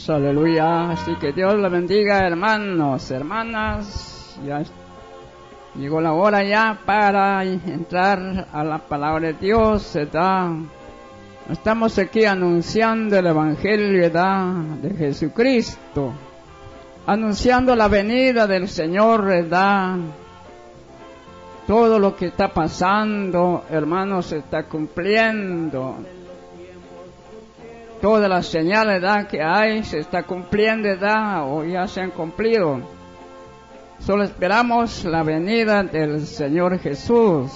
hermanos, aleluya. Así que Dios les bendiga, hermanos, hermanas. Ya llegó la hora ya para entrar a la palabra de Dios, ¿verdad? Estamos aquí anunciando el Evangelio, ¿verdad?, de Jesucristo, anunciando la venida del Señor, ¿verdad? Todo lo que está pasando, hermanos, se está cumpliendo. Todas las señales, ¿verdad?, que hay se está cumpliendo, ¿verdad?, o ya se han cumplido. Solo esperamos la venida del Señor Jesús.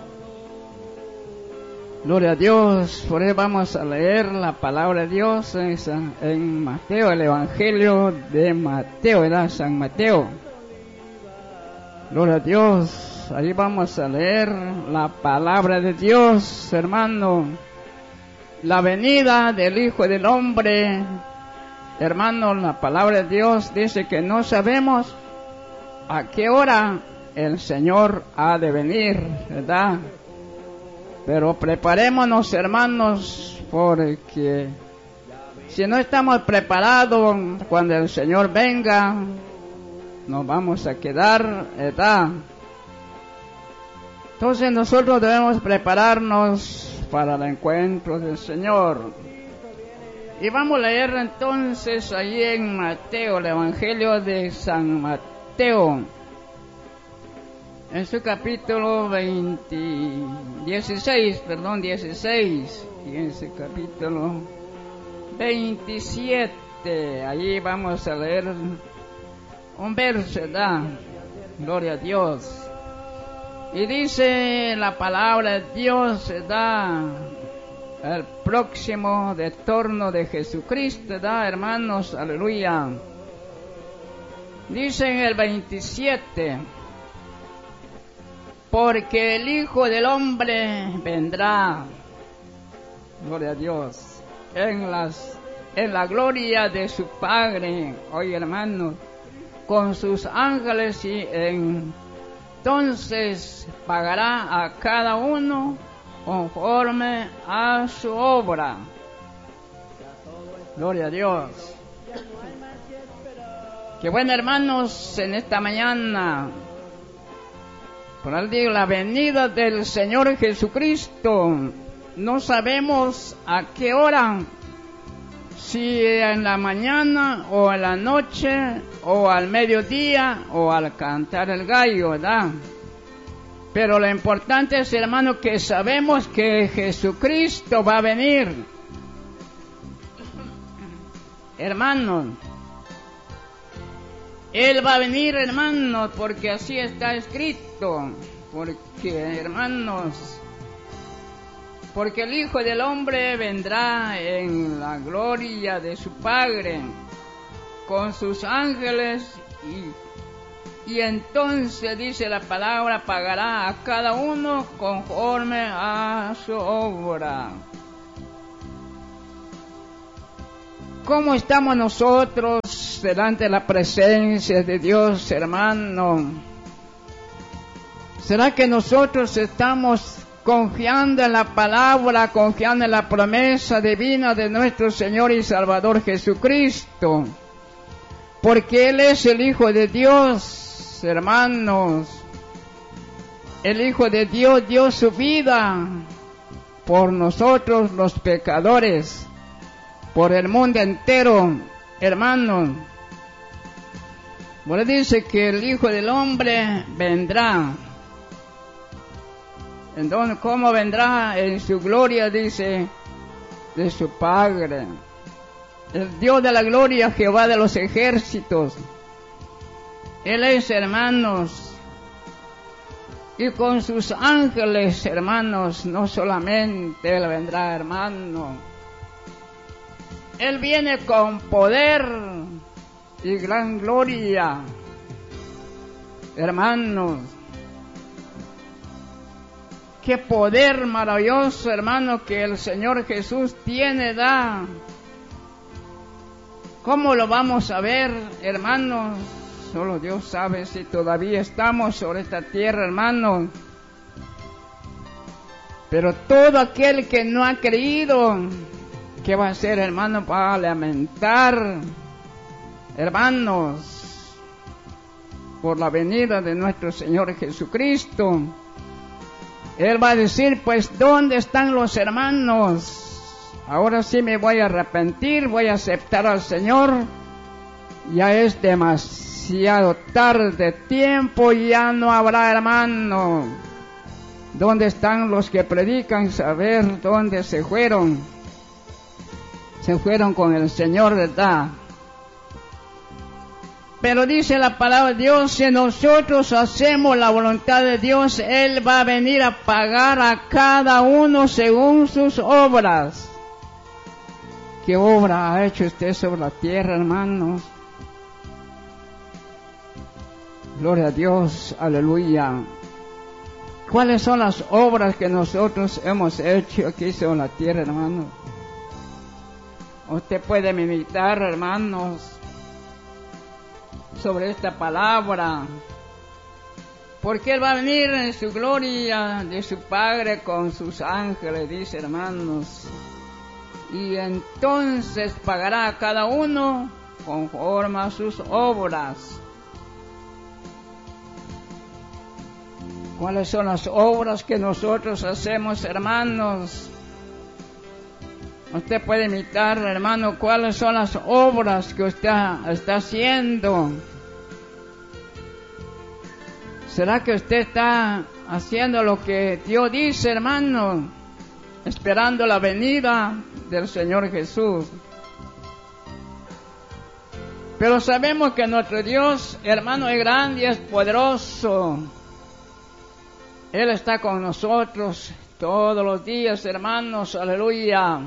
Gloria a Dios. Por eso vamos a leer la palabra de Dios en Mateo, el Evangelio de Mateo, ¿verdad?, San Mateo. Gloria a Dios. Ahí vamos a leer la palabra de Dios, hermano. La venida del Hijo del Hombre, hermano, la palabra de Dios dice que no sabemos a qué hora el Señor ha de venir, ¿verdad? Pero preparémonos, hermanos, porque si no estamos preparados cuando el Señor venga, nos vamos a quedar, ¿verdad? Entonces nosotros debemos prepararnos para el encuentro del Señor. Y vamos a leer entonces ahí en Mateo, el Evangelio de San Mateo, en su capítulo 16, y en su capítulo 27, allí vamos a leer un verso, ¿verdad? Gloria a Dios. Y dice la palabra de Dios, ¿verdad?, el próximo retorno de Jesucristo, ¿verdad, hermanos? Aleluya. Dice en el 27, porque el Hijo del Hombre vendrá, gloria a Dios, en la gloria de su Padre, oye, hermanos, con sus ángeles, y entonces pagará a cada uno conforme a su obra. Gloria a Dios. Qué bueno, hermanos, en esta mañana, por el día, la venida del Señor Jesucristo. No sabemos a qué hora, si en la mañana o en la noche o al mediodía o al cantar el gallo, ¿verdad? Pero lo importante es, hermano, que sabemos que Jesucristo va a venir. Hermanos, Él va a venir, hermanos, porque así está escrito. Porque, hermanos, porque el Hijo del Hombre vendrá en la gloria de su Padre, con sus ángeles, y entonces, dice la palabra, pagará a cada uno conforme a su obra. ¿Cómo estamos nosotros delante de la presencia de Dios, hermano? ¿Será que nosotros estamos confiando en la palabra, confiando en la promesa divina de nuestro Señor y Salvador Jesucristo? Porque Él es el Hijo de Dios, hermanos. El Hijo de Dios dio su vida por nosotros los pecadores, por el mundo entero, hermanos. Bueno, dice que el Hijo del Hombre vendrá. Entonces, ¿cómo vendrá? En su gloria, dice, de su Padre. El Dios de la gloria, Jehová de los ejércitos. Él es, hermanos, y con sus ángeles, hermanos, no solamente Él vendrá, hermano. Él viene con poder y gran gloria, hermanos. Qué poder maravilloso, hermano, que el Señor Jesús tiene, da. ¿Cómo lo vamos a ver, hermanos? Solo Dios sabe si todavía estamos sobre esta tierra, hermanos. Pero todo aquel que no ha creído ¿Qué va a hacer, hermano, para lamentar, hermanos, por la venida de nuestro Señor Jesucristo? Él va a decir, pues, ¿dónde están los hermanos? Ahora sí me voy a arrepentir, voy a aceptar al Señor. Ya es demasiado tarde, tiempo ya no habrá, hermano. ¿Dónde están los que predican? Saber dónde se fueron. Se fueron con el Señor, ¿verdad? Pero dice la palabra de Dios, si nosotros hacemos la voluntad de Dios, Él va a venir a pagar a cada uno según sus obras. ¿Qué obra ha hecho usted sobre la tierra, hermanos? Gloria a Dios, aleluya. ¿Cuáles son las obras que nosotros hemos hecho aquí sobre la tierra, hermanos? Usted puede meditar, hermanos, sobre esta palabra, porque Él va a venir en su gloria de su Padre con sus ángeles, dice, hermanos, y entonces pagará a cada uno conforme a sus obras. ¿Cuáles son las obras que nosotros hacemos, hermanos? Usted puede imitar, hermano, cuáles son las obras que usted está haciendo. ¿Será que usted está haciendo lo que Dios dice, hermano? Esperando la venida del Señor Jesús. Pero sabemos que nuestro Dios, hermano, es grande y es poderoso. Él está con nosotros todos los días, hermanos, aleluya.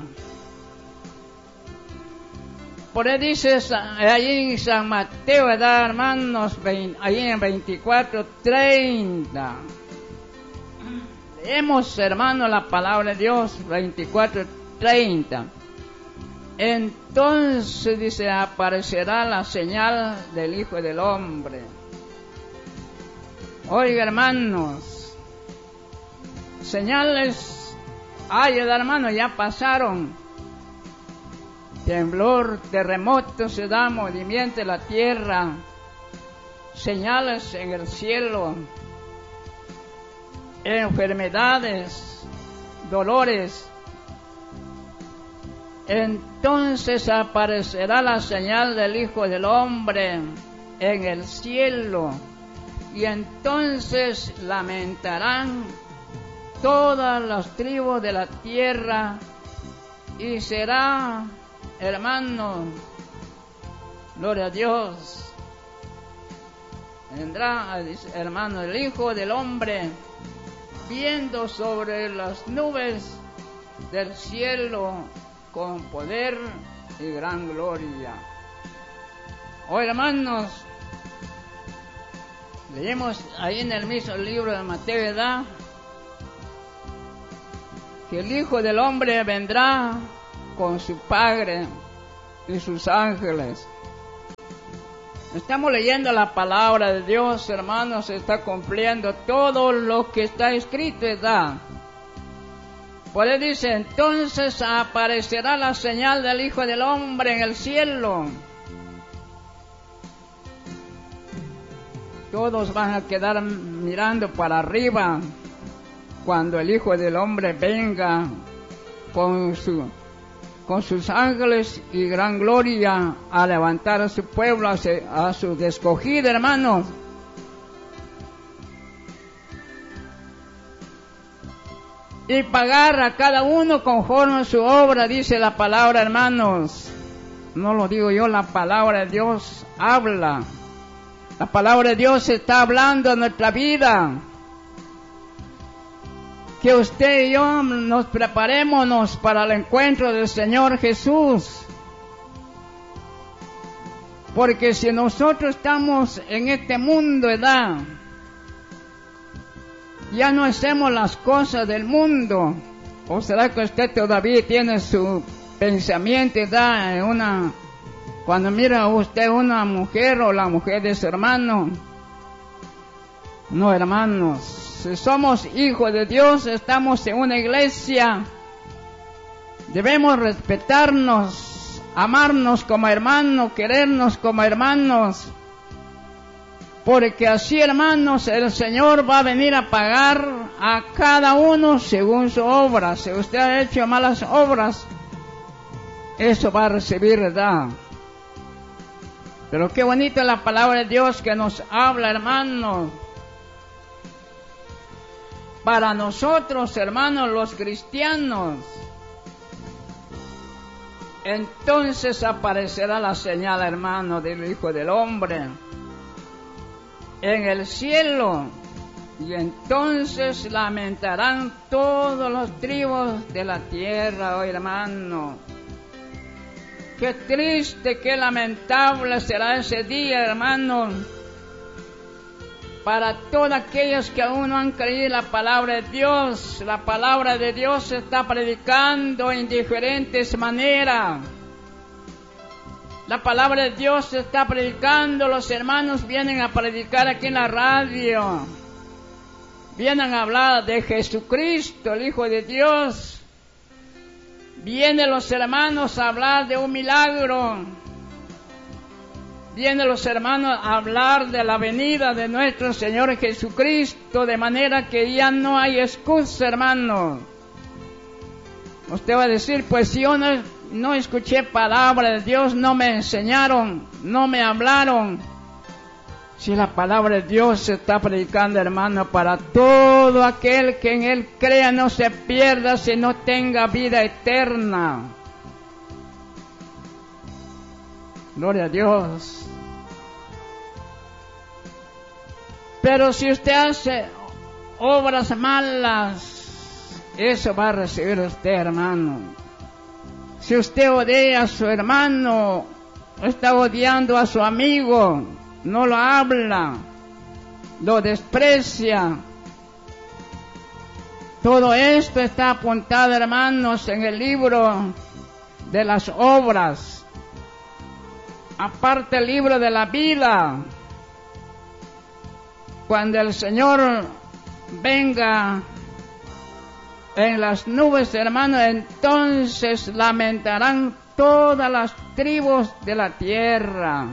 Por eso dice allí en San Mateo, ¿verdad, hermanos? Allí en 24:30. Leemos, hermanos, la palabra de Dios, 24:30. Entonces, dice, aparecerá la señal del Hijo del Hombre. Oiga, hermanos, señales hay, hermanos, ya pasaron. Temblor, terremoto, se da movimiento de la tierra, señales en el cielo, enfermedades, dolores. Entonces aparecerá la señal del Hijo del Hombre en el cielo, y entonces lamentarán todas las tribus de la tierra, y será, hermano, gloria a Dios, vendrá, hermano, el Hijo del Hombre viendo sobre las nubes del cielo con poder y gran gloria. Hoy, hermanos, leemos ahí en el mismo libro de Mateo, ¿verdad?, que el Hijo del Hombre vendrá con su Padre y sus ángeles. Estamos leyendo la palabra de Dios, hermanos, se está cumpliendo todo lo que está escrito, ¿verdad? Por eso dice, entonces aparecerá la señal del Hijo del Hombre en el cielo. Todos van a quedar mirando para arriba cuando el Hijo del Hombre venga con sus ángeles y gran gloria a levantar a su pueblo, a su escogida, hermanos. Y pagar a cada uno conforme a su obra, dice la palabra, hermanos. No lo digo yo, la palabra de Dios habla. La palabra de Dios está hablando en nuestra vida. Que usted y yo nos preparémonos para el encuentro del Señor Jesús. Porque si nosotros estamos en este mundo, ¿verdad?, ya no hacemos las cosas del mundo. ¿O será que usted todavía tiene su pensamiento, ¿verdad?, cuando mira usted una mujer o la mujer de su hermano? No, hermanos. Si somos hijos de Dios, estamos en una iglesia Debemos respetarnos, amarnos como hermanos, querernos como hermanos, porque así, hermanos, el Señor va a venir a pagar a cada uno según su obra. Si usted ha hecho malas obras, eso va a recibir, ¿verdad? Pero qué bonita es la palabra de Dios que nos habla, hermanos. Para nosotros, hermanos, los cristianos, entonces aparecerá la señal, hermano, del Hijo del Hombre en el cielo, y entonces lamentarán todos los tribus de la tierra, oh hermano. Qué triste, qué lamentable será ese día, hermano, para todos aquellos que aún no han creído en la palabra de Dios. La palabra de Dios se está predicando en diferentes maneras. La palabra de Dios se está predicando, los hermanos vienen a predicar aquí en la radio. Vienen a hablar de Jesucristo, el Hijo de Dios. Vienen los hermanos a hablar de un milagro. Vienen los hermanos a hablar de la venida de nuestro Señor Jesucristo, de manera que ya no hay excusa, hermano. Usted va a decir, pues si yo no escuché palabra de Dios, no me enseñaron, no me hablaron. Si la palabra de Dios se está predicando, hermano, para todo aquel que en Él crea, no se pierda, sino tenga vida eterna. Gloria a Dios. Pero si usted hace obras malas, eso va a recibir usted, hermano. Si usted odia a su hermano, está odiando a su amigo, no lo habla, lo desprecia. Todo esto está apuntado, hermanos, en el libro de las obras. Aparte el libro de la vida. Cuando el Señor venga en las nubes, hermanos, entonces lamentarán todas las tribus de la tierra.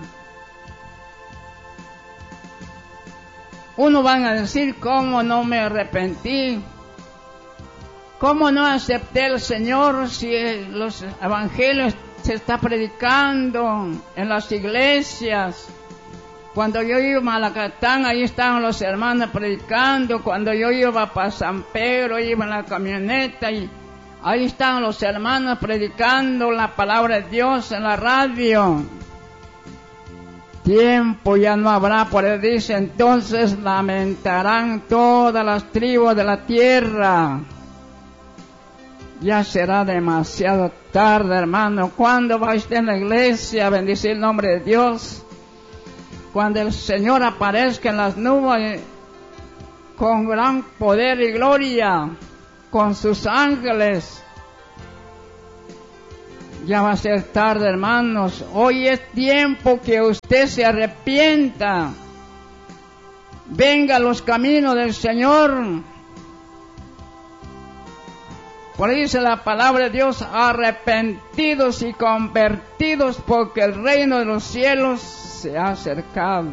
Uno van a decir, ¿cómo no me arrepentí? ¿Cómo no acepté al Señor si los evangelios se está predicando en las iglesias? Cuando yo iba a Malacatán, ahí estaban los hermanos predicando. Cuando yo iba para San Pedro, iba en la camioneta y ahí estaban los hermanos predicando la palabra de Dios en la radio. Tiempo ya no habrá, por él dice, entonces lamentarán todas las tribus de la tierra. Ya será demasiado tarde, hermano. ¿Cuándo va usted en la iglesia a bendecir el nombre de Dios? Cuando el Señor aparezca en las nubes con gran poder y gloria, con sus ángeles. Ya va a ser tarde, hermanos. Hoy es tiempo que usted se arrepienta. Venga a los caminos del Señor. Por ahí dice la palabra de Dios, arrepentidos y convertidos, porque el reino de los cielos se ha acercado.